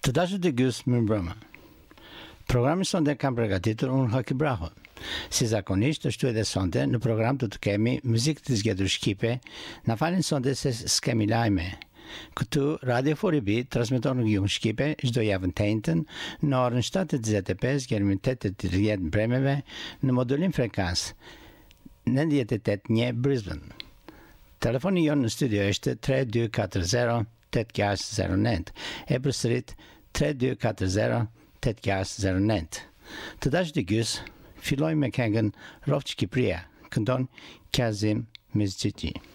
Të dashur të gjysë mirëmbrëma. Programi sonte kam përgatitur unë Haki Braho. Si zakonisht ashtu edhe sonte në program të kemi muzikë të zgjedhur shqipe, na falin sonte se s'kemi lajme. Këtu Radio 4B transmeton në gjuhën shqipe çdo javë të njëjtën në orën 7:25 deri në 8:30 bremeve në modulim frekancë 98.1 Brisbane. Telefoni jonë në studio është 3240 8609 e përsërit 3240 8609. Të dashur të gjysë, fillojmë me këngën Rroftë Shqipëria, këndon Kazim Mizxhiqi.